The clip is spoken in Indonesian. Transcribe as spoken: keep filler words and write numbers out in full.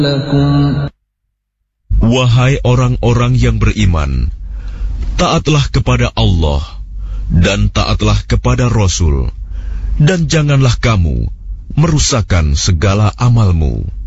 Wahai orang-orang yang beriman, taatlah kepada Allah dan taatlah kepada Rasul, dan janganlah kamu merusakkan segala amalmu.